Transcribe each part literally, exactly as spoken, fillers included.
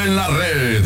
en la red.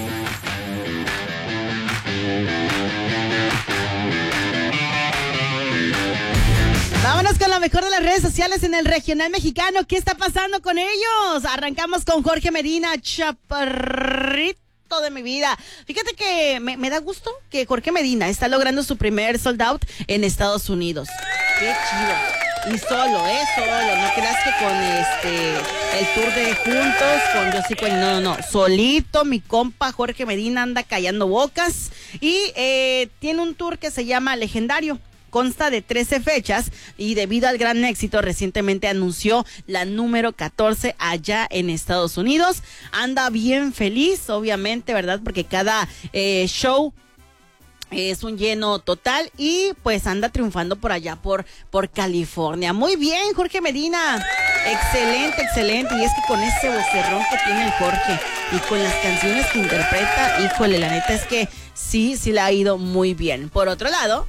Vámonos con lo mejor de las redes sociales en el regional mexicano. ¿Qué está pasando con ellos? Arrancamos con Jorge Medina, chaparrito de mi vida. Fíjate que me, me da gusto que Jorge Medina está logrando su primer sold out en Estados Unidos. Qué chido. Y solo, ¿eh? Solo. No creas que con este el tour de Juntos, con Yo sí Cuento. No, no, no. Solito, mi compa Jorge Medina anda callando bocas. Y eh, tiene un tour que se llama Legendario. Consta de trece fechas y debido al gran éxito recientemente anunció la número catorce allá en Estados Unidos. Anda bien feliz, obviamente, ¿verdad? Porque cada eh, show es un lleno total y pues anda triunfando por allá por, por California. Muy bien, Jorge Medina. Excelente, excelente. Y es que con ese vocerrón que tiene el Jorge y con las canciones que interpreta, híjole, la neta es que sí, sí le ha ido muy bien. Por otro lado,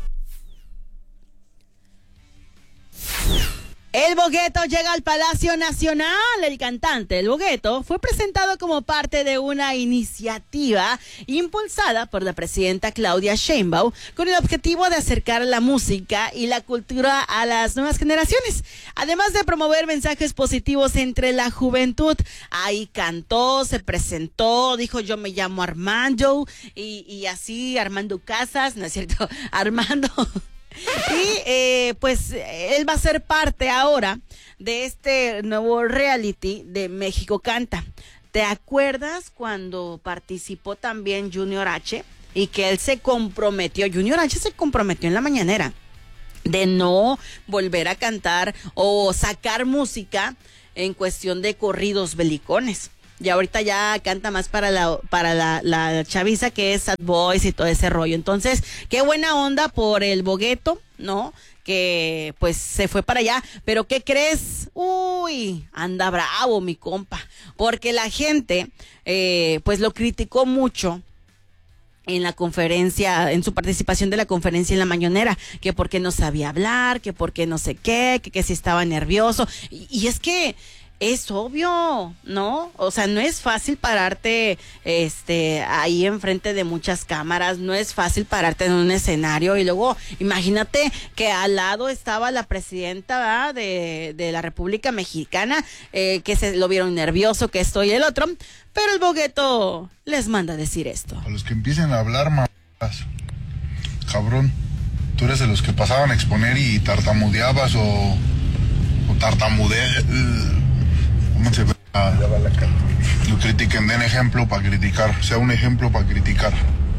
El Bogueto llega al Palacio Nacional. El cantante El Bogueto fue presentado como parte de una iniciativa impulsada por la presidenta Claudia Sheinbaum con el objetivo de acercar la música y la cultura a las nuevas generaciones, además de promover mensajes positivos entre la juventud. Ahí cantó, se presentó, dijo yo me llamo Armando y, y así Armando Casas, ¿no es cierto? Armando... Y eh, pues él va a ser parte ahora de este nuevo reality de México Canta. ¿Te acuerdas cuando participó también Junior H? Y que él se comprometió, Junior H se comprometió en la mañanera de no volver a cantar o sacar música en cuestión de corridos belicones. Y ahorita ya canta más para la para la, la chaviza que es Sad Boys y todo ese rollo. Entonces, qué buena onda por el Bogueto, ¿no? Que pues se fue para allá. Pero ¿qué crees? Uy, anda bravo mi compa. Porque la gente eh, pues lo criticó mucho en la conferencia, en su participación de la conferencia en la mañanera, que porque no sabía hablar, que porque no sé qué, que, que si estaba nervioso. Y, y es que es obvio, ¿no? O sea, no es fácil pararte este ahí enfrente de muchas cámaras, no es fácil pararte en un escenario y luego imagínate que al lado estaba la presidenta, ¿verdad? de, de la República Mexicana, eh, que se lo vieron nervioso, que esto y el otro, pero el Bogueto les manda a decir esto. A los que empiecen a hablar, mamadas, cabrón, tú eres de los que pasaban a exponer y tartamudeabas o, o tartamudeas. Se a, lo critiquen, den ejemplo para criticar, sea un ejemplo para criticar.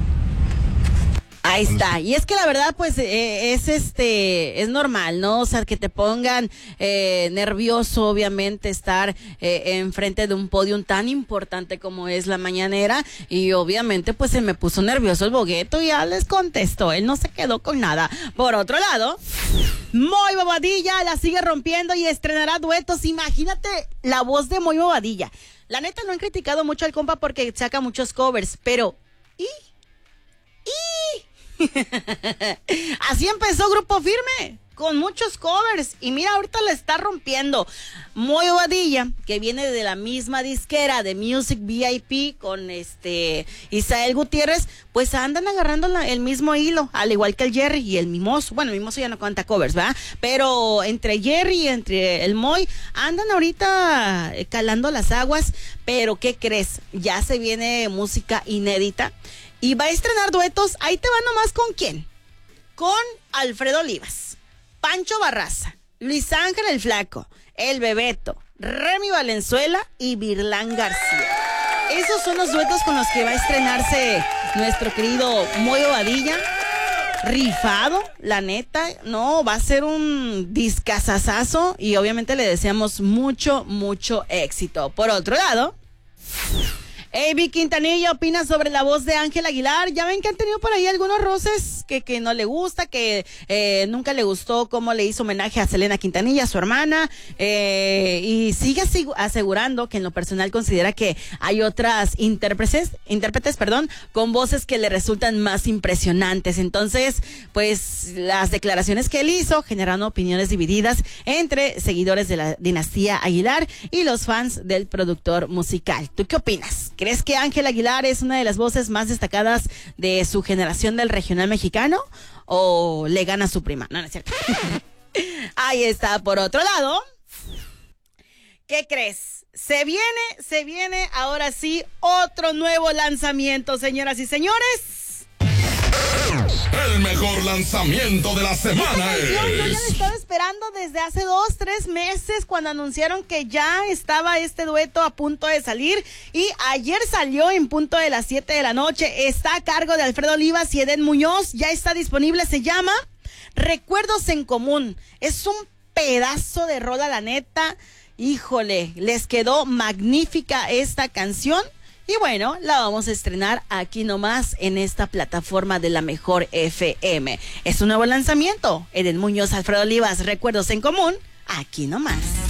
Ahí está, y es que la verdad pues eh, es este, es normal, ¿no? O sea, que te pongan eh, nervioso, obviamente, estar eh, enfrente de un podio tan importante como es la mañanera, y obviamente pues se me puso nervioso el Bogueto y ya les contestó, él no se quedó con nada. Por otro lado, Moy Bobadilla la sigue rompiendo y estrenará duetos. Imagínate la voz de Moy Bobadilla. La neta no han criticado mucho al compa porque saca muchos covers, pero ¿y? ¿y? Así empezó Grupo Firme, con muchos covers, y mira, ahorita la está rompiendo. Moy Bobadilla, que viene de la misma disquera de Music V I P con este Isael Gutiérrez, pues andan agarrando la, el mismo hilo, al igual que el Jerry y el Mimoso. Bueno, el Mimoso ya no canta covers, ¿verdad? Pero entre Jerry y entre el Moy andan ahorita calando las aguas. Pero ¿qué crees? Ya se viene música inédita y va a estrenar duetos. Ahí te va nomás con quién. Con Alfredo Olivas, Pancho Barraza, Luis Ángel el Flaco, El Bebeto, Remy Valenzuela y Virlán García. Esos son los duetos con los que va a estrenarse nuestro querido Moy Bobadilla. Rifado, la neta, no, va a ser un discazazazo y obviamente le deseamos mucho, mucho éxito. Por otro lado, Avi Quintanilla opina sobre la voz de Ángel Aguilar. Ya ven que han tenido por ahí algunos roces que, que no le gusta, que eh, nunca le gustó cómo le hizo homenaje a Selena Quintanilla, su hermana, eh, y sigue asegurando que en lo personal considera que hay otras intérpretes, intérpretes, perdón, con voces que le resultan más impresionantes. Entonces, pues las declaraciones que él hizo generaron opiniones divididas entre seguidores de la dinastía Aguilar y los fans del productor musical. ¿Tú qué opinas? ¿Crees que Ángel Aguilar es una de las voces más destacadas de su generación del regional mexicano? ¿O le gana a su prima? No, no es cierto. Ahí está. Por otro lado, ¿qué crees? Se viene, se viene ahora sí otro nuevo lanzamiento, señoras y señores. El mejor lanzamiento de la semana es... Yo ya la estaba esperando desde hace dos, tres meses cuando anunciaron que ya estaba este dueto a punto de salir, y ayer salió en punto de las siete de la noche. Está a cargo de Alfredo Olivas y Eden Muñoz. Ya está disponible, se llama Recuerdos en Común. Es un pedazo de rola, la neta. Híjole, les quedó magnífica esta canción. Y bueno, la vamos a estrenar aquí nomás en esta plataforma de la Mejor F M. Es un nuevo lanzamiento. Eden Muñoz, Alfredo Olivas, Recuerdos en Común, aquí nomás.